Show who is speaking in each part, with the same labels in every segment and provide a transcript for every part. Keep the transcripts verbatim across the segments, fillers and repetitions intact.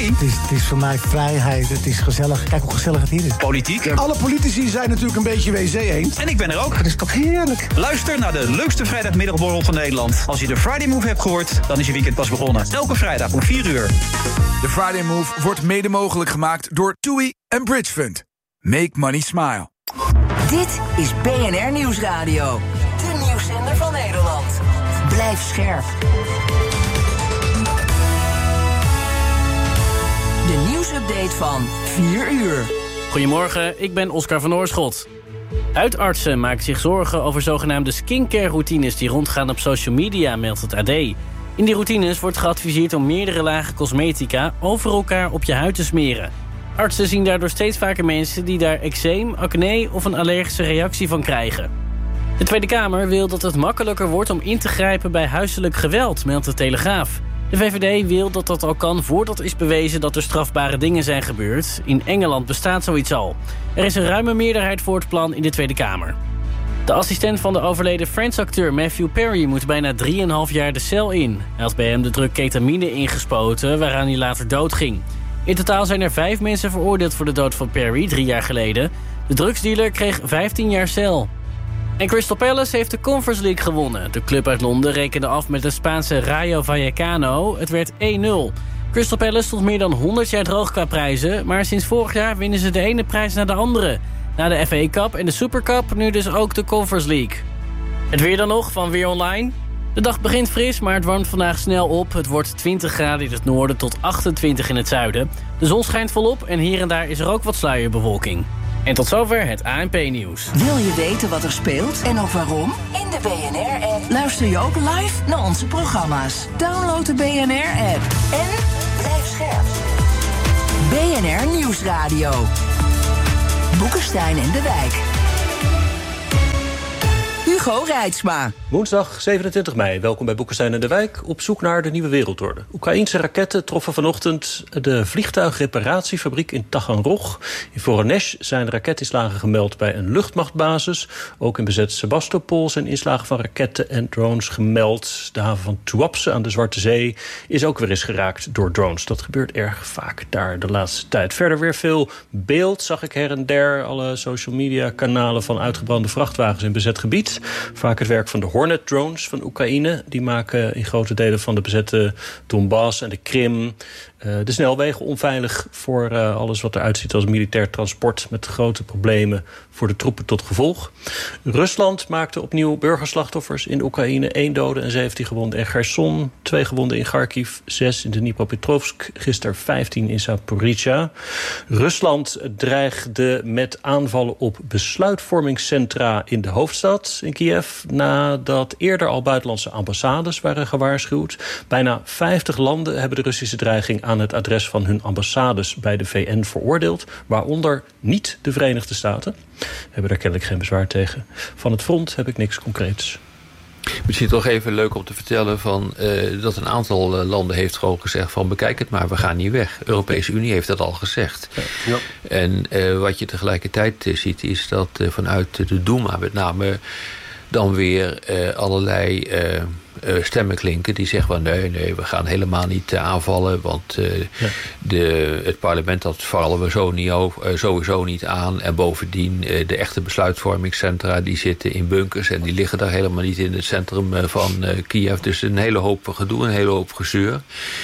Speaker 1: Het is, het is voor mij vrijheid, het is gezellig. Kijk hoe gezellig het hier is.
Speaker 2: Politiek.
Speaker 3: Alle politici zijn natuurlijk een beetje W C-eend.
Speaker 2: En ik ben er ook.
Speaker 1: Dat is toch heerlijk?
Speaker 2: Luister naar de leukste vrijdagmiddagborrel van Nederland. Als je de Friday Move hebt gehoord, dan is je weekend pas begonnen. Elke vrijdag om vier uur.
Speaker 4: De Friday Move wordt mede mogelijk gemaakt door TUI en Bridge Fund. Make money smile.
Speaker 5: Dit is B N R Nieuwsradio. De nieuwszender van Nederland. Blijf scherp. De nieuwsupdate van vier uur.
Speaker 6: Goedemorgen, ik ben Oscar van Oorschot. Huidartsen maken zich zorgen over zogenaamde skincare-routines die rondgaan op social media, meldt het A D. In die routines wordt geadviseerd om meerdere lagen cosmetica over elkaar op je huid te smeren. Artsen zien daardoor steeds vaker mensen die daar eczeem, acne of een allergische reactie van krijgen. De Tweede Kamer wil dat het makkelijker wordt om in te grijpen bij huiselijk geweld, meldt de Telegraaf. De V V D wil dat dat al kan voordat is bewezen dat er strafbare dingen zijn gebeurd. In Engeland bestaat zoiets al. Er is een ruime meerderheid voor het plan in de Tweede Kamer. De assistent van de overleden Friends-acteur Matthew Perry moet bijna drieënhalf jaar de cel in. Hij had bij hem de drug ketamine ingespoten, waaraan hij later doodging. In totaal zijn er vijf mensen veroordeeld voor de dood van Perry, drie jaar geleden. De drugsdealer kreeg vijftien jaar cel. En Crystal Palace heeft de Conference League gewonnen. De club uit Londen rekende af met de Spaanse Rayo Vallecano. Het werd één nul. Crystal Palace stond meer dan honderd jaar droog qua prijzen, maar sinds vorig jaar winnen ze de ene prijs na de andere. Na de F A Cup en de Super Cup nu dus ook de Conference League. Het weer dan nog van Weer Online. De dag begint fris, maar het warmt vandaag snel op. Het wordt twintig graden in het noorden tot achtentwintig in het zuiden. De zon schijnt volop en hier en daar is er ook wat sluierbewolking. En tot zover het A N P-nieuws.
Speaker 5: Wil je weten wat er speelt en ook waarom? In de B N R-app luister je ook live naar onze programma's. Download de B N R-app en blijf scherp. B N R Nieuwsradio. Boekenstein en de Wijk. Hugo Reitsma.
Speaker 7: Woensdag zevenentwintig mei. Welkom bij Boekenstein en de Wijk. Op zoek naar de nieuwe wereldorde. Oekraïense raketten troffen vanochtend de vliegtuigreparatiefabriek in Taganrog. In Voronezh zijn raketinslagen gemeld bij een luchtmachtbasis. Ook in bezet Sebastopol zijn inslagen van raketten en drones gemeld. De haven van Tuapse aan de Zwarte Zee is ook weer eens geraakt door drones. Dat gebeurt erg vaak daar de laatste tijd. Verder weer veel beeld, zag ik her en der. Alle social media kanalen van uitgebrande vrachtwagens in bezet gebied. Vaak het werk van de Hornet-drones van Oekraïne. Die maken in grote delen van de bezette Donbass en de Krim uh, de snelwegen onveilig voor uh, alles wat eruit ziet als militair transport, met grote problemen voor de troepen tot gevolg. Rusland maakte opnieuw burgerslachtoffers in Oekraïne. één dode en zeventien gewonden in Kherson. Twee gewonden in Kharkiv. Zes in de Dnipropetrovsk. Gisteren vijftien in Zaporizhzhia. Rusland dreigde met aanvallen op besluitvormingscentra in de hoofdstad, in Kiev, nadat eerder al buitenlandse ambassades waren gewaarschuwd. Bijna vijftig landen hebben de Russische dreiging aan het adres van hun ambassades bij de V N veroordeeld, waaronder niet de Verenigde Staten. We hebben daar kennelijk geen bezwaar tegen. Van het front heb ik niks concreets.
Speaker 8: Misschien toch even leuk om te vertellen van, uh, dat een aantal uh, landen heeft gewoon gezegd van bekijk het maar, we gaan niet weg. De Europese Unie heeft dat al gezegd. Ja. En uh, wat je tegelijkertijd uh, ziet is dat uh, vanuit de Duma met name dan weer uh, allerlei uh, uh, stemmen klinken die zeggen van nee, nee, we gaan helemaal niet uh, aanvallen, want uh, ja. de, het parlement dat vallen we zo niet over, uh, sowieso niet aan. En bovendien uh, de echte besluitvormingscentra die zitten in bunkers en die liggen daar helemaal niet in het centrum uh, van uh, Kiev. Dus een hele hoop gedoe, een hele hoop gezeur.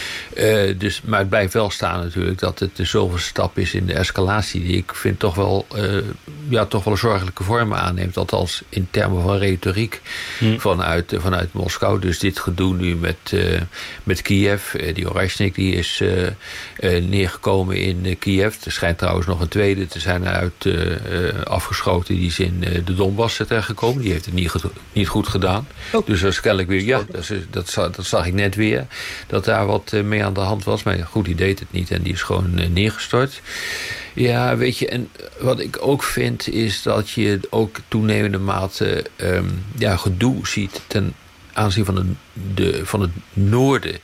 Speaker 8: Uh, dus, maar het blijft wel staan natuurlijk dat het de zoveelste stap is in de escalatie die ik vind toch wel, uh, ja, toch wel een zorgelijke vormen aanneemt. Althans in termen van retoriek hmm. vanuit, uh, vanuit Moskou. Dus dit gedoe nu met, uh, met Kiev. Uh, die Oreshnik die is uh, uh, neergekomen in uh, Kiev. Er schijnt trouwens nog een tweede te zijn uit uh, uh, afgeschoten. Die is in uh, de Donbass terechtgekomen. Die heeft het niet, goed, niet goed gedaan. Oh. Dus dat is kennelijk weer, ja, dat, is, dat, zag, dat zag ik net weer. Dat daar wat uh, mee aan de hand was. Maar goed, die deed het niet en die is gewoon uh, neergestort. Ja, weet je, en wat ik ook vind is dat je ook toenemende mate um, ja, gedoe ziet ten aanzien van, de, de, van het noorden.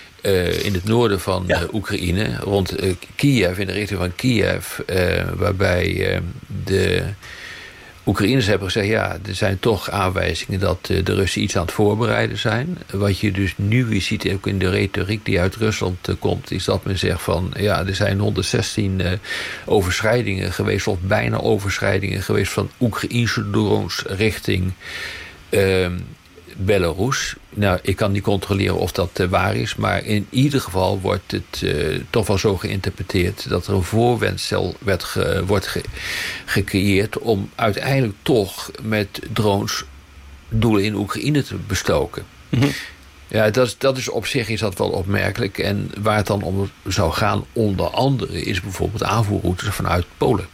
Speaker 8: Uh, in het noorden van ja. uh, Oekraïne, rond uh, Kiev, in de richting van Kiev, uh, waarbij uh, de Oekraïners hebben gezegd, ja, er zijn toch aanwijzingen dat de Russen iets aan het voorbereiden zijn. Wat je dus nu weer ziet, ook in de retoriek die uit Rusland komt, is dat men zegt van, ja, er zijn honderdzestien uh, overschrijdingen geweest, of bijna overschrijdingen geweest van Oekraïnse drones richting Uh, Belarus. Nou, ik kan niet controleren of dat uh, waar is, maar in ieder geval wordt het uh, toch wel zo geïnterpreteerd dat er een voorwendsel werd ge, wordt ge, gecreëerd om uiteindelijk toch met drones doelen in Oekraïne te bestoken. Mm-hmm. Ja, dat, dat is op zich is dat wel opmerkelijk. En waar het dan om zou gaan, onder andere, is bijvoorbeeld aanvoerroutes vanuit Polen.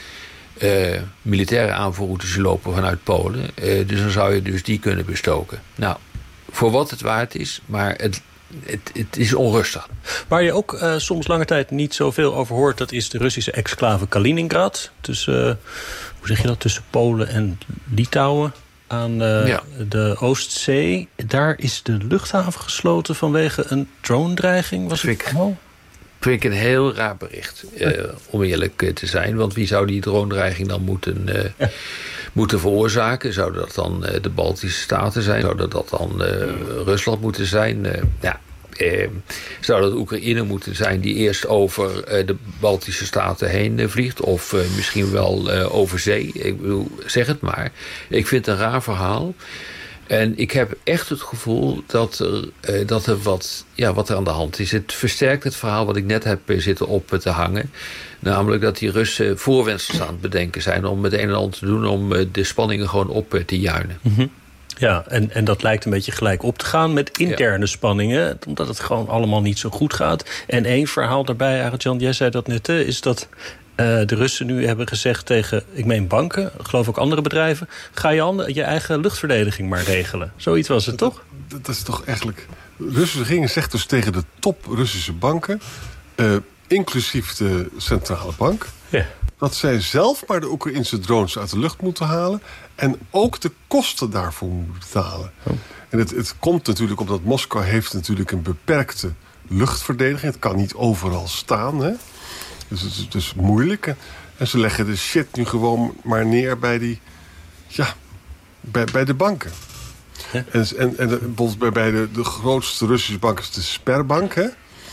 Speaker 8: Uh, militaire aanvoerroutes lopen vanuit Polen. Uh, dus dan zou je dus die kunnen bestoken. Nou, voor wat het waard is, maar het, het, het is onrustig.
Speaker 7: Waar je ook uh, soms lange tijd niet zoveel over hoort, dat is de Russische exclave Kaliningrad. Dus, uh, hoe zeg je dat, tussen Polen en Litouwen aan uh, ja. de Oostzee. Daar is de luchthaven gesloten vanwege een drone-dreiging. Was het al?
Speaker 8: Vind ik een heel raar bericht, uh, om eerlijk te zijn. Want wie zou die drone-dreiging dan moeten, uh, ja. moeten veroorzaken? Zouden dat dan uh, de Baltische Staten zijn? Zouden dat dan uh, Rusland moeten zijn? Uh, ja, uh, zou dat Oekraïne moeten zijn die eerst over uh, de Baltische Staten heen uh, vliegt? Of uh, misschien wel uh, over zee? Ik bedoel, zeg het maar. Ik vind het een raar verhaal. En ik heb echt het gevoel dat er, uh, dat er wat, ja, wat er aan de hand is. Het versterkt het verhaal wat ik net heb zitten op te hangen. Namelijk dat die Russen voorwendsels aan het bedenken zijn om het een en ander te doen om uh, de spanningen gewoon op uh, te juinen.
Speaker 7: Mm-hmm. Ja, en, en dat lijkt een beetje gelijk op te gaan met interne ja. spanningen. Omdat het gewoon allemaal niet zo goed gaat. En één verhaal daarbij, Arend-Jan, jij zei dat net, is dat Uh, de Russen nu hebben gezegd tegen, ik meen banken, geloof ook andere bedrijven, ga je, an- je eigen luchtverdediging maar regelen. Zoiets was het, toch?
Speaker 9: Dat, dat is toch eigenlijk. Russische regering zegt dus tegen de top Russische banken, uh, inclusief de centrale bank, ja. dat zij zelf maar de Oekraïnse drones uit de lucht moeten halen en ook de kosten daarvoor moeten betalen. Oh. En het, het komt natuurlijk omdat Moskou heeft natuurlijk een beperkte luchtverdediging. Het kan niet overal staan, hè. Dus het is dus moeilijk. En ze leggen de shit nu gewoon maar neer bij die, ja, bij, bij de banken. Ja. En, en, en bijvoorbeeld bij, bij de, de grootste Russische bank is de Sberbank, hè.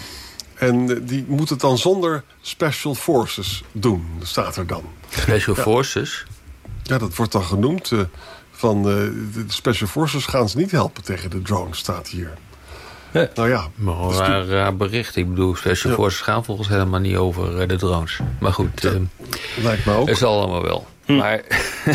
Speaker 9: En die moet het dan zonder special forces doen. Dat staat er dan.
Speaker 8: Special
Speaker 9: ja.
Speaker 8: forces?
Speaker 9: Ja, dat wordt dan genoemd. Uh, van uh, de special forces gaan ze niet helpen tegen de drone, staat hier.
Speaker 8: Ja.
Speaker 9: Nou ja.
Speaker 8: Maar een raar, raar bericht. Ik bedoel, special ja. forces gaan volgens helemaal niet over uh, de drones. Maar goed, ja, uh,
Speaker 9: lijkt me ook.
Speaker 8: Het zal allemaal wel. Hm. Maar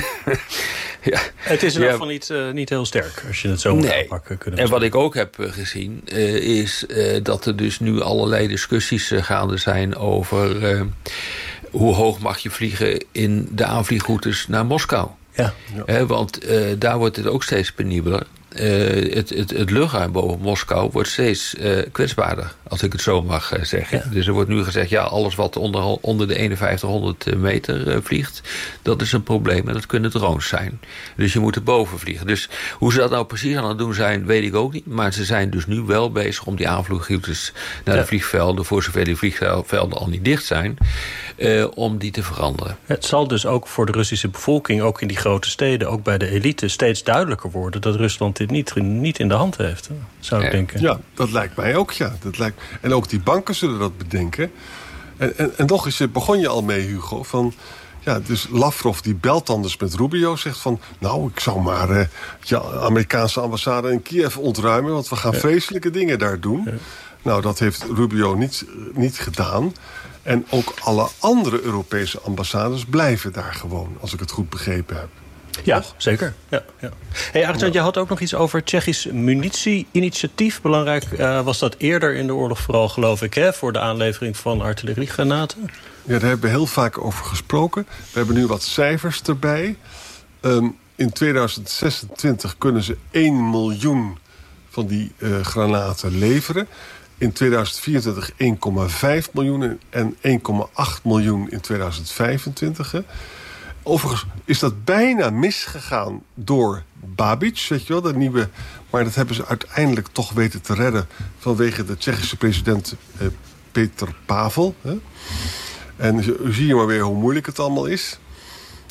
Speaker 7: ja. Het is in ieder geval niet, uh, niet heel sterk, als je het zo moet
Speaker 8: nee.
Speaker 7: aanpakken. Kunnen
Speaker 8: en wat ik ook heb uh, gezien, uh, is uh, dat er dus nu allerlei discussies uh, gaande zijn over uh, hoe hoog mag je vliegen in de aanvliegroutes naar Moskou.
Speaker 7: Ja.
Speaker 8: Ja. He, want uh, daar wordt het ook steeds penibeler. Uh, het, het, het luchtruim boven Moskou wordt steeds uh, kwetsbaarder, als ik het zo mag uh, zeggen. Ja. Dus er wordt nu gezegd, ja, alles wat onder, onder de eenenvijftighonderd meter uh, vliegt, dat is een probleem en dat kunnen drones zijn. Dus je moet er boven vliegen. Dus hoe ze dat nou precies aan het doen zijn, weet ik ook niet. Maar ze zijn dus nu wel bezig om die aanvliegroutes naar ja. de vliegvelden, voor zover die vliegvelden al niet dicht zijn, uh, om die te veranderen.
Speaker 7: Het zal dus ook voor de Russische bevolking, ook in die grote steden, ook bij de elite, steeds duidelijker worden dat Rusland dit niet, niet in de hand heeft, zou ik ja. denken.
Speaker 9: Ja, dat lijkt mij ook, ja. Dat lijkt... En ook die banken zullen dat bedenken. En, en, en nog eens begon je al mee, Hugo, van... Ja, dus Lavrov die belt dan dus met Rubio, zegt van... nou, ik zou maar uh, de Amerikaanse ambassade in Kiev ontruimen, want we gaan ja. vreselijke dingen daar doen. Ja. Nou, dat heeft Rubio niet, niet gedaan. En ook alle andere Europese ambassades blijven daar gewoon, als ik het goed begrepen heb.
Speaker 7: Ja, zeker. Ja, ja. Hey, Arend, je had ook nog iets over Tsjechisch munitie-initiatief. Belangrijk uh, was dat eerder in de oorlog vooral, geloof ik, hè, voor de aanlevering van artilleriegranaten.
Speaker 9: Ja, daar hebben we heel vaak over gesproken. We hebben nu wat cijfers erbij. Um, in tweeduizend zesentwintig kunnen ze één miljoen van die uh, granaten leveren. In tweeduizend vierentwintig één komma vijf miljoen en één komma acht miljoen in tweeduizend vijfentwintig. Hè. Overigens is dat bijna misgegaan door Babiš, weet je wel, de nieuwe. Maar dat hebben ze uiteindelijk toch weten te redden vanwege de Tsjechische president eh, Petr Pavel. Hè. En u zie je maar weer hoe moeilijk het allemaal is.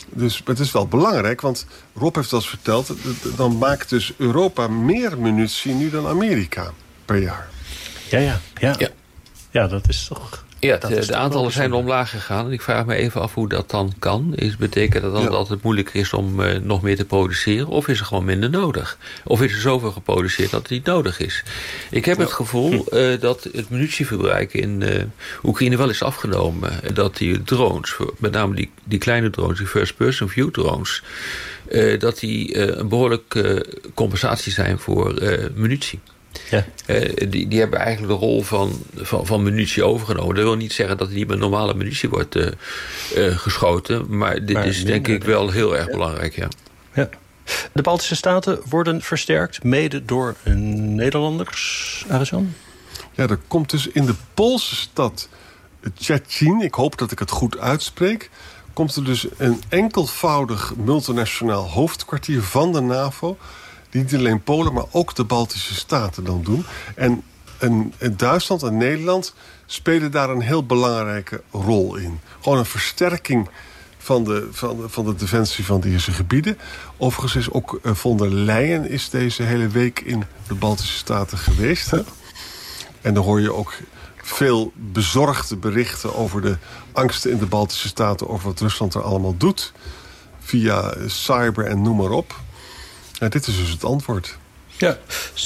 Speaker 9: Dus het is wel belangrijk, want Rob heeft al eens verteld... dan maakt dus Europa meer munitie nu dan Amerika per jaar.
Speaker 7: Ja, ja, ja.
Speaker 8: Ja,
Speaker 7: ja dat is toch...
Speaker 8: Ja, de, de aantallen zijn omlaag gegaan. En ik vraag me even af hoe dat dan kan. Is, betekent dat dan ja. dat het moeilijker is om uh, nog meer te produceren? Of is er gewoon minder nodig? Of is er zoveel geproduceerd dat het niet nodig is? Ik heb ja. het gevoel uh, dat het munitieverbruik in uh, Oekraïne wel is afgenomen. Dat die drones, met name die, die kleine drones, die first-person view drones... Uh, dat die uh, een behoorlijke uh, compensatie zijn voor uh, munitie. Ja. Uh, die, die hebben eigenlijk de rol van, van, van munitie overgenomen. Dat wil niet zeggen dat er niet met normale munitie wordt uh, uh, geschoten. Maar dit maar is denk ik wel heel erg ja. belangrijk. Ja.
Speaker 7: Ja. De Baltische Staten worden versterkt, mede door Nederlanders. Arizon?
Speaker 9: Ja, er komt dus in de Poolse stad Szczecin, ik hoop dat ik het goed uitspreek... komt er dus een enkelvoudig multinationaal hoofdkwartier van de NAVO... die niet alleen Polen, maar ook de Baltische Staten dan doen. En, en, en Duitsland en Nederland spelen daar een heel belangrijke rol in. Gewoon een versterking van de, van de, van de defensie van deze gebieden. Overigens is ook uh, von der Leyen is deze hele week in de Baltische Staten geweest. Hè? En dan hoor je ook veel bezorgde berichten over de angsten in de Baltische Staten... over wat Rusland er allemaal doet. Via cyber en noem maar op. Ja, dit is dus het antwoord.
Speaker 7: Ja,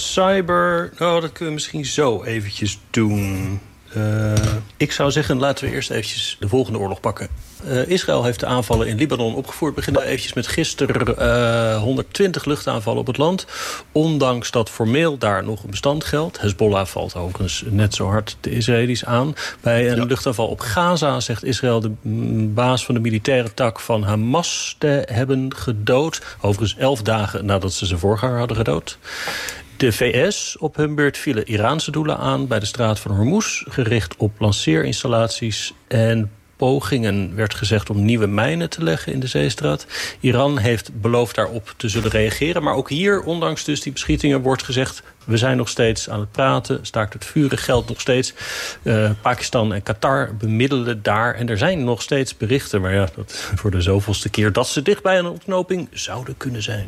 Speaker 7: cyber, nou, dat kunnen we misschien zo eventjes doen. Uh, ik zou zeggen, laten we eerst eventjes de volgende oorlog pakken. Uh, Israël heeft de aanvallen in Libanon opgevoerd. We beginnen eventjes met gisteren uh, honderdtwintig luchtaanvallen op het land. Ondanks dat formeel daar nog een bestand geldt. Hezbollah valt overigens net zo hard de Israëli's aan. Bij een ja. luchtaanval op Gaza zegt Israël de baas van de militaire tak van Hamas te hebben gedood. Overigens elf dagen nadat ze zijn voorganger hadden gedood. De V S op hun beurt vielen Iraanse doelen aan bij de straat van Hormuz, gericht op lanceerinstallaties en pogingen, werd gezegd, om nieuwe mijnen te leggen in de zeestraat. Iran heeft beloofd daarop te zullen reageren. Maar ook hier, ondanks dus die beschietingen, wordt gezegd, we zijn nog steeds aan het praten. Staakt het vuren geldt nog steeds. Uh, Pakistan en Qatar bemiddelen daar. En er zijn nog steeds berichten, maar ja, dat voor de zoveelste keer, dat ze dicht bij een ontknoping zouden kunnen zijn.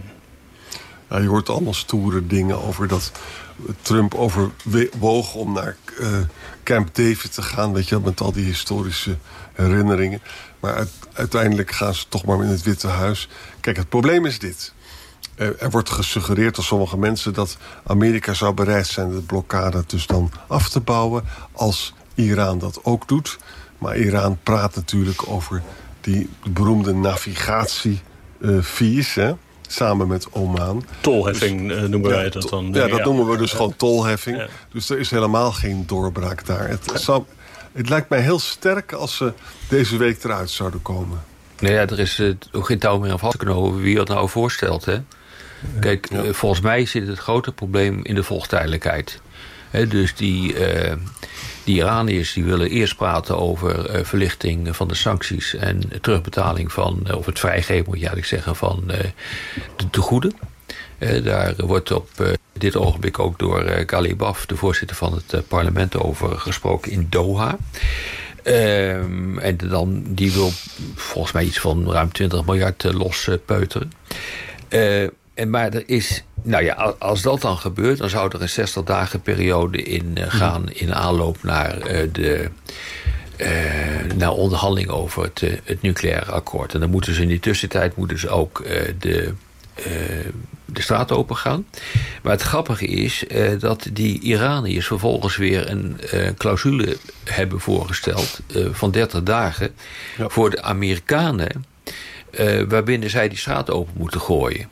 Speaker 9: Ja, je hoort allemaal stoere dingen over dat Trump overwoog om naar uh, Camp David te gaan. Weet je, met al die historische herinneringen. Maar uit, uiteindelijk gaan ze toch maar in het Witte Huis. Kijk, het probleem is dit. Uh, er wordt gesuggereerd door sommige mensen dat Amerika zou bereid zijn de blokkade dus dan af te bouwen als Iran dat ook doet. Maar Iran praat natuurlijk over die beroemde navigatie-fees, uh, hè? Samen met Oman.
Speaker 7: Tolheffing dus, uh, noemen wij
Speaker 9: ja,
Speaker 7: dat dan.
Speaker 9: Ja, dat
Speaker 7: ja.
Speaker 9: noemen we dus
Speaker 7: ja.
Speaker 9: gewoon tolheffing.
Speaker 7: Ja.
Speaker 9: Dus er is helemaal geen doorbraak daar. Het, ja. zou, het lijkt mij heel sterk als ze deze week eruit zouden komen.
Speaker 8: Nou ja, er is uh, ook geen touw meer af te knopen wie dat nou voorstelt. Hè? Kijk, ja. uh, volgens mij zit het grote probleem in de volgtijdelijkheid. He, dus die, uh, die Iraniërs die willen eerst praten over uh, verlichting van de sancties en terugbetaling van, uh, of het vrijgeven moet je eigenlijk zeggen, van uh, de tegoeden. Uh, daar wordt op uh, dit ogenblik ook door uh, Ghalibaf, de voorzitter van het uh, parlement, over gesproken in Doha. Uh, en dan, die wil volgens mij iets van ruim twintig miljard uh, los uh, peuteren. Uh, en maar er is, nou ja, als dat dan gebeurt, dan zou er een zestig dagen periode in uh, gaan in aanloop naar uh, de uh, naar onderhandeling over het, uh, het nucleaire akkoord. En dan moeten ze in die tussentijd moeten ze ook uh, de Uh, de straat open gaan. Maar het grappige is uh, dat die Iraniërs vervolgens weer een uh, clausule hebben voorgesteld uh, van dertig dagen ja. voor de Amerikanen, uh, waarbinnen zij die straat open moeten gooien.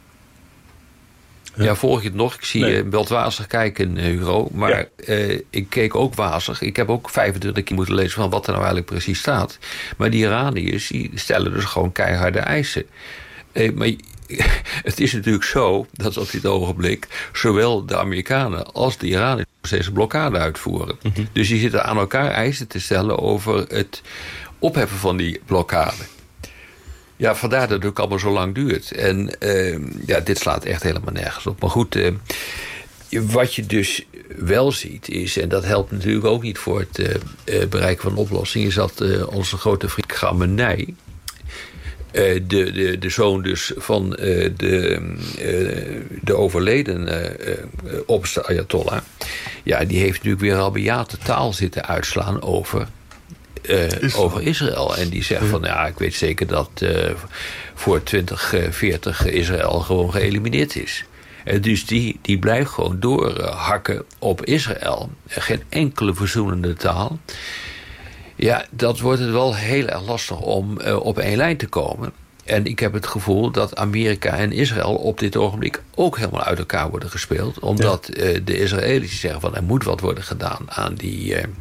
Speaker 8: Ja, ja volg je het nog? Ik zie nee. je uh, wel wazig kijken, uh, Hugo. Maar ja. uh, ik keek ook wazig. Ik heb ook vijfentwintig keer moeten lezen van wat er nou eigenlijk precies staat. Maar die Iraniërs die stellen dus gewoon keiharde eisen. Uh, maar het is natuurlijk zo dat op dit ogenblik zowel de Amerikanen als de Iraniërs deze blokkade uitvoeren. Mm-hmm. Dus die zitten aan elkaar eisen te stellen over het opheffen van die blokkade. Ja, vandaar dat het ook allemaal zo lang duurt. En uh, ja, dit slaat echt helemaal nergens op. Maar goed, uh, wat je dus wel ziet is, en dat helpt natuurlijk ook niet voor het uh, bereiken van een oplossing, is dat uh, onze grote vriend Khamenei Uh, de, de, de zoon dus van uh, de, uh, de overleden uh, uh, opperste Ayatollah. Ja, die heeft natuurlijk weer rabiate taal zitten uitslaan over, uh, Israël. over Israël. En die zegt van, ja, ik weet zeker dat uh, voor twintig veertig Israël gewoon geëlimineerd is. Uh, dus die, die blijft gewoon doorhakken op Israël. Geen enkele verzoenende taal. Ja, dat wordt het wel heel erg lastig om uh, op één lijn te komen. En ik heb het gevoel dat Amerika en Israël op dit ogenblik ook helemaal uit elkaar worden gespeeld. Omdat ja. uh, de Israëli's zeggen van er moet wat worden gedaan aan die, uh,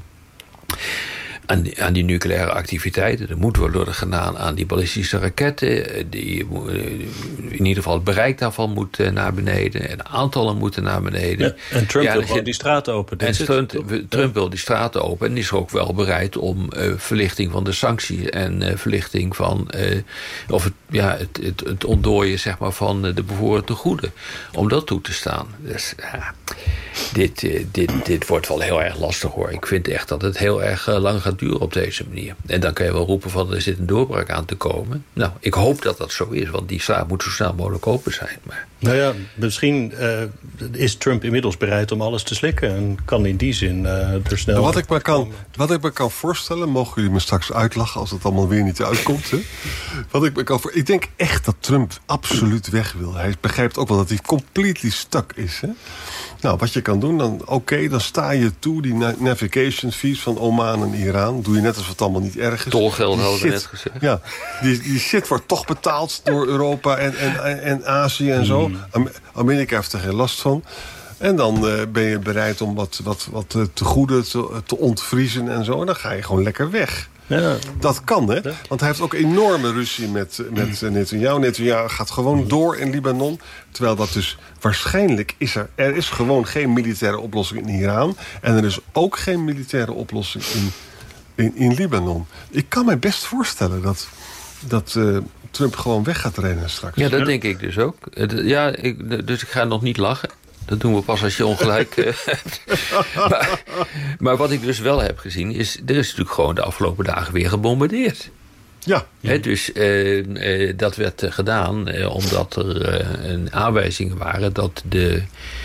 Speaker 8: aan die, aan die nucleaire activiteiten. Er moet wat worden gedaan aan die ballistische raketten. Die, uh, in ieder geval het bereik daarvan moet uh, naar beneden. En de aantallen moeten naar beneden.
Speaker 7: Ja, en Trump
Speaker 8: ja,
Speaker 7: wil gewoon die straten open.
Speaker 8: En Trump, Trump wil die straten open. En is ook wel bereid om uh, verlichting van de sancties. En uh, verlichting van uh, of het, ja, het, het, het ontdooien zeg maar, van de bevoorrechte tegoeden. Om dat toe te staan. Dus ja, dit, uh, dit, dit wordt wel heel erg lastig hoor. Ik vind echt dat het heel erg uh, lang gaat duren op deze manier. En dan kan je wel roepen van er zit een doorbraak aan te komen. Nou, ik hoop dat dat zo is. Want die straat moet zo snel mogelijk open zijn. Maar...
Speaker 7: Nou ja, misschien uh, is Trump inmiddels bereid om alles te slikken. En kan in die zin uh, er snel...
Speaker 9: Nou, wat, ik me kan, wat ik me kan voorstellen, mogen jullie me straks uitlachen als het allemaal weer niet uitkomt. Hè? Wat ik, me kan voor, ik denk echt dat Trump absoluut weg wil. Hij begrijpt ook wel dat hij completely stuck is. Hè? Nou, wat je kan doen, dan oké, okay, dan sta je toe die navigation fees van Oman en Iran. Doe je net alsof het allemaal niet erg is.
Speaker 8: Tolgeld hadden we net gezegd.
Speaker 9: Ja, die, die shit wordt toch betaald door Europa en, en, en Azië en zo. Amerika heeft er geen last van. En dan uh, ben je bereid om wat, wat, wat te goede te, te ontvriezen en zo. En dan ga je gewoon lekker weg. Ja. Dat kan, hè? Want hij heeft ook enorme ruzie met, met Netanyahu. Netanyahu gaat gewoon door in Libanon. Terwijl dat dus waarschijnlijk is er... Er is gewoon geen militaire oplossing in Iran. En er is ook geen militaire oplossing in, in, in Libanon. Ik kan me best voorstellen dat... dat uh, Trump gewoon weg gaat rennen straks.
Speaker 8: Ja, dat denk ik dus ook. Ja, ik, dus ik ga nog niet lachen. Dat doen we pas als je ongelijk hebt. maar, maar wat ik dus wel heb gezien is... er is natuurlijk gewoon de afgelopen dagen weer gebombardeerd.
Speaker 9: Ja.
Speaker 8: He, dus uh, uh, dat werd uh, gedaan uh, omdat er uh, een aanwijzingen waren... dat de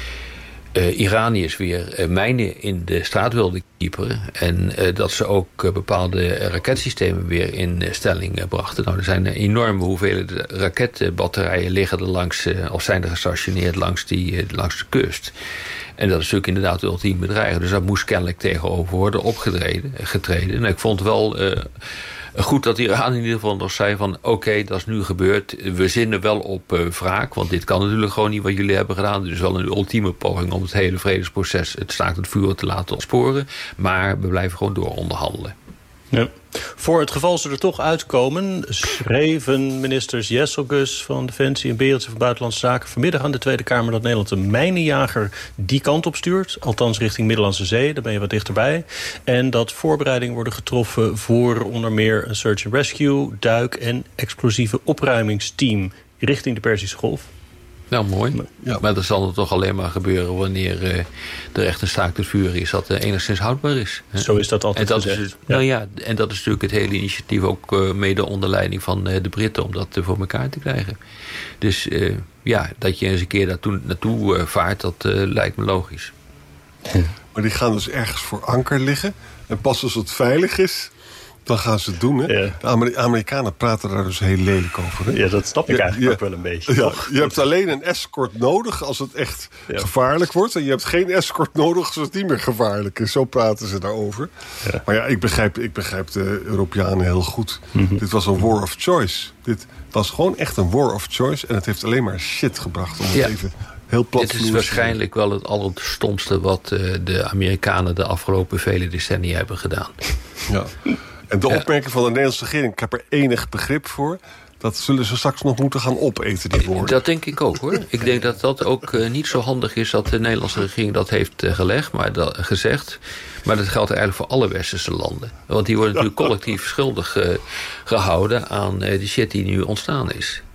Speaker 8: uh, Iraniërs weer uh, mijnen in de straat wilden kieperen. En uh, dat ze ook uh, bepaalde raketsystemen weer in uh, stelling uh, brachten. Nou, er zijn uh, enorme hoeveelheden raketbatterijen liggen er langs... Uh, of zijn er gestationeerd langs, die, uh, langs de kust. En dat is natuurlijk inderdaad de ultieme bedreiging. Dus dat moest kennelijk tegenover worden opgetreden. getreden. En ik vond wel... Uh, Goed dat Iran in ieder geval nog zei van... oké, okay, dat is nu gebeurd. We zinnen wel op uh, wraak. Want dit kan natuurlijk gewoon niet wat jullie hebben gedaan. Dus wel een ultieme poging om het hele vredesproces... het staakt het vuur te laten ontsporen. Maar we blijven gewoon door onderhandelen.
Speaker 7: Ja. Voor het geval ze er toch uitkomen... schreven ministers Jesselgus van Defensie en Berendsen van Buitenlandse Zaken... vanmiddag aan de Tweede Kamer dat Nederland een mijnenjager die kant op stuurt. Althans richting Middellandse Zee, daar ben je wat dichterbij. En dat voorbereidingen worden getroffen voor onder meer een search and rescue... duik- en explosieve opruimingsteam richting de Perzische Golf.
Speaker 8: Nou, mooi. Ja. Maar dat zal er toch alleen maar gebeuren wanneer uh, er echt een staakt het vuur is dat uh, enigszins houdbaar is. Hè?
Speaker 7: Zo is dat altijd
Speaker 8: en dat
Speaker 7: gezegd.
Speaker 8: Is, nou ja, en dat is natuurlijk het hele initiatief ook uh, mede onder leiding van uh, de Britten om dat uh, voor elkaar te krijgen. Dus uh, ja, dat je eens een keer daartoe, naartoe uh, vaart, dat uh, lijkt me logisch.
Speaker 9: Ja. Maar die gaan dus ergens voor anker liggen en pas als het veilig is... dan gaan ze het doen, hè? Ja. De Amer- Amerikanen praten daar dus heel lelijk over. Hè?
Speaker 7: Ja, dat snap ik eigenlijk ja, ook wel een beetje.
Speaker 9: Ja, je hebt alleen een escort nodig als het echt ja. gevaarlijk wordt. En je hebt geen escort nodig als het niet meer gevaarlijk is. Zo praten ze daarover. Ja. Maar ja, ik begrijp, ik begrijp de Europeanen heel goed. Mm-hmm. Dit was een war of choice. Dit was gewoon echt een war of choice. En het heeft alleen maar shit gebracht. Om het ja. even heel plat
Speaker 8: Dit is waarschijnlijk wel het allerstomste... wat uh, de Amerikanen de afgelopen vele decennia hebben gedaan.
Speaker 9: Ja. En de opmerking van de Nederlandse regering, ik heb er enig begrip voor... dat zullen ze straks nog moeten gaan opeten, die woorden.
Speaker 8: Dat denk ik ook, hoor. Ik denk dat dat ook uh, niet zo handig is dat de Nederlandse regering dat heeft uh, gelegd, maar dat, gezegd. Maar dat geldt eigenlijk voor alle westerse landen. Want die worden natuurlijk collectief schuldig uh, gehouden aan uh, de shit die nu ontstaan is.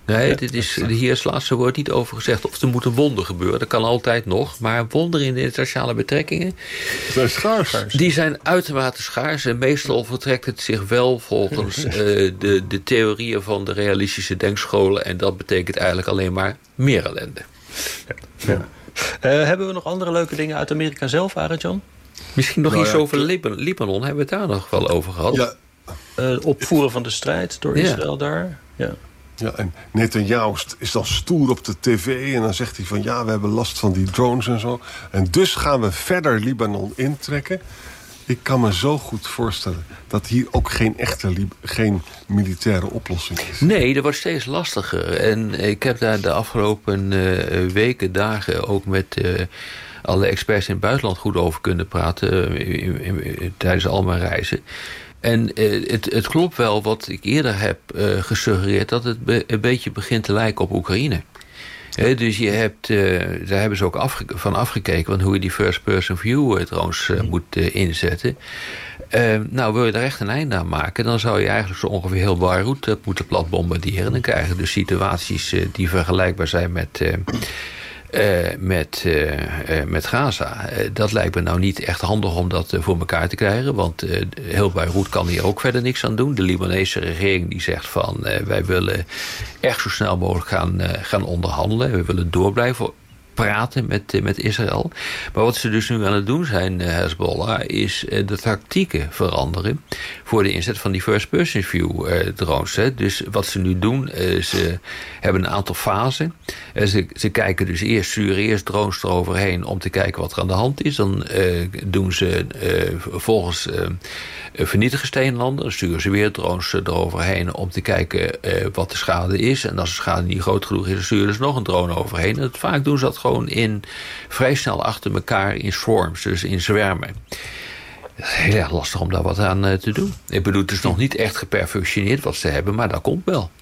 Speaker 8: Nee, dit is, hier is het laatste woord niet over gezegd of er moet een wonder gebeuren. Dat kan altijd nog. Maar wonderen in de internationale betrekkingen...
Speaker 9: zijn schaars.
Speaker 8: Die zijn uitermate schaars. En meestal vertrekt het zich wel volgens uh, de, de theorieën van de realistische denkscholen. En dat betekent eigenlijk alleen maar meer ellende.
Speaker 7: Ja. Ja. Uh, hebben we nog andere leuke dingen uit Amerika zelf, Arend-Jan?
Speaker 8: Misschien nog
Speaker 9: nou
Speaker 8: iets
Speaker 9: ja,
Speaker 8: over Libanon. Libanon hebben we het daar nog wel over gehad.
Speaker 9: Ja.
Speaker 7: Uh, opvoeren van de strijd door
Speaker 8: ja.
Speaker 7: Israël daar. Ja.
Speaker 9: Ja, en Netanyahu is dan stoer op de tv en dan zegt hij van... ja, we hebben last van die drones en zo. En dus gaan we verder Libanon intrekken. Ik kan me zo goed voorstellen dat hier ook geen echte Lib- geen militaire oplossing is.
Speaker 8: Nee, dat wordt steeds lastiger. En ik heb daar de afgelopen uh, weken, dagen ook met... Uh, alle experts in het buitenland goed over kunnen praten... Uh, in, in, in, tijdens al mijn reizen. En uh, het, het klopt wel wat ik eerder heb uh, gesuggereerd... dat het be- een beetje begint te lijken op Oekraïne. He, dus je hebt, uh, daar hebben ze ook afge- van afgekeken... van hoe je die first-person view uh, trouwens uh, moet uh, inzetten. Uh, nou, wil je daar echt een einde aan maken... dan zou je eigenlijk zo ongeveer heel Beirut uh, moeten plat bombarderen. Dan krijg je dus situaties uh, die vergelijkbaar zijn met... Uh, Uh, met, uh, uh, met Gaza. Uh, dat lijkt me nou niet echt handig om dat uh, voor elkaar te krijgen. Want uh, heel Beirut kan hier ook verder niks aan doen. De Libanese regering die zegt van... Uh, wij willen echt zo snel mogelijk gaan, uh, gaan onderhandelen. We willen door blijven praten met, uh, met Israël. Maar wat ze dus nu aan het doen zijn, uh, Hezbollah... is uh, de tactieken veranderen... voor de inzet van die first-person view uh, drones. Hè. Dus wat ze nu doen, uh, ze hebben een aantal fasen. Uh, ze, ze kijken dus eerst, sturen eerst drones eroverheen... om te kijken wat er aan de hand is. Dan uh, doen ze uh, vervolgens uh, vernietigen steenlanden. Dan sturen ze weer drones eroverheen... om te kijken uh, wat de schade is. En als de schade niet groot genoeg is... dan sturen ze nog een drone overheen. En vaak doen ze dat gewoon in vrij snel achter elkaar in swarms, dus in zwermen. Het is heel erg lastig om daar wat aan uh, te doen. Ik bedoel, het is nog niet echt geperfectioneerd wat ze hebben, maar dat komt wel.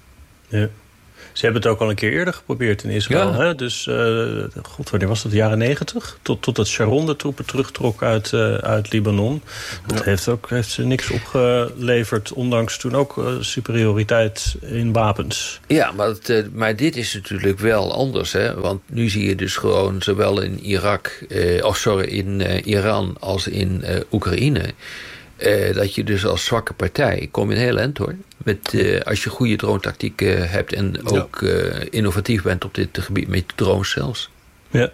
Speaker 7: Ja. Ze hebben het ook al een keer eerder geprobeerd in Israël.
Speaker 8: Ja.
Speaker 7: Hè? Dus, uh, god, wanneer was dat? De jaren negentig? Tot, totdat Sharon de troepen terugtrok uit, uh, uit Libanon. Dat ja. heeft, ook, heeft ze niks opgeleverd, ondanks toen ook uh, superioriteit in wapens.
Speaker 8: Ja, maar, het, uh, maar dit is natuurlijk wel anders. Hè? Want nu zie je dus gewoon zowel in Irak, uh, of sorry, in uh, Iran als in uh, Oekraïne... Uh, dat je dus als zwakke partij, kom je een heel eind hoor. Met, uh, als je goede drone-tactiek uh, hebt en ook uh, innovatief bent op dit gebied met drones zelfs.
Speaker 7: Ja.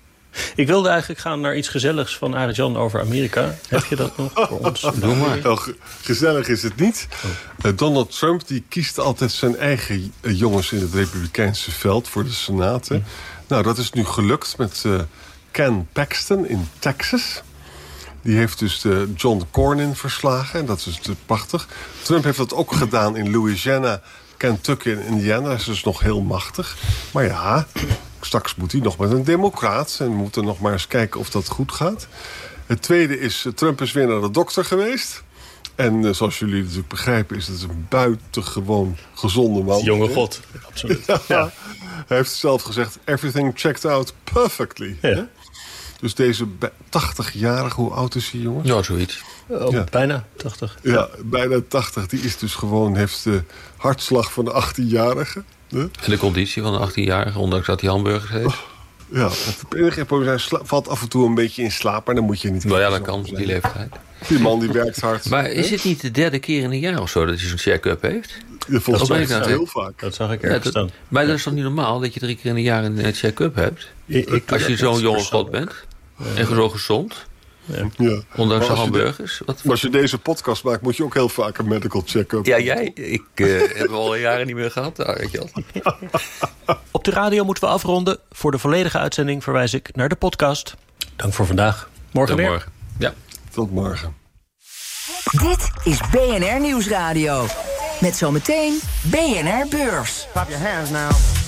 Speaker 7: Ik wilde eigenlijk gaan naar iets gezelligs van Arend-Jan over Amerika. Heb je dat nog voor ons?
Speaker 8: Doe maar.
Speaker 9: Nou, ge- gezellig is het niet. Uh, Donald Trump die kiest altijd zijn eigen uh, jongens in het Republikeinse veld voor de Senaat. Hm. Nou, dat is nu gelukt met uh, Ken Paxton in Texas. Die heeft dus de John Cornyn verslagen. En dat is dus prachtig. Trump heeft dat ook gedaan in Louisiana, Kentucky en Indiana. Dat is dus nog heel machtig. Maar ja, straks moet hij nog met een democraat. En we moeten nog maar eens kijken of dat goed gaat. Het tweede is, Trump is weer naar de dokter geweest. En uh, zoals jullie natuurlijk begrijpen, is het een buitengewoon gezonde man.
Speaker 7: Jonge god, absoluut.
Speaker 9: Ja,
Speaker 7: ja.
Speaker 9: Hij heeft zelf gezegd, everything checked out perfectly.
Speaker 7: Ja.
Speaker 9: Dus deze tachtig-jarige, hoe oud is hij, jongens?
Speaker 8: Ja, zoiets.
Speaker 7: Oh, ja. Bijna tachtig.
Speaker 9: Ja, bijna tachtig. Die is dus gewoon, heeft de hartslag van de achttien-jarige. Hè?
Speaker 8: En de conditie van de achttien-jarige, ondanks dat hij hamburgers heeft. Oh,
Speaker 9: ja, het enige probleem is, hij valt af en toe een beetje in slaap, maar dan moet je niet...
Speaker 8: Nou ja, dat kan op die leeftijd.
Speaker 9: Die man die werkt hard.
Speaker 8: Maar is het niet de derde keer in een jaar of zo dat hij zo'n check-up heeft?
Speaker 9: Ja, volgens mij is het heel vaak.
Speaker 7: Dat zag ik ergens
Speaker 8: ja,
Speaker 7: staan.
Speaker 8: Maar dat is toch niet normaal dat je drie keer in een jaar een check-up hebt?
Speaker 7: Ik, ik
Speaker 8: als je zo'n jonge god bent en zo gezond,
Speaker 9: ja. Ja.
Speaker 8: ondanks de hamburgers.
Speaker 9: De,
Speaker 8: wat
Speaker 9: als je deze podcast maakt, moet je ook heel vaak een medical check-up.
Speaker 8: Ja, jij? Ik uh, heb al jaren niet meer gehad. Daar, weet je al.
Speaker 7: Op de radio moeten we afronden. Voor de volledige uitzending verwijs ik naar de podcast. Dank voor vandaag. Morgen
Speaker 8: Tot
Speaker 7: weer.
Speaker 8: Morgen. Ja.
Speaker 9: Tot morgen.
Speaker 5: Dit is B N R Nieuwsradio. Met zometeen B N R Beurs.
Speaker 10: Clap your hands now.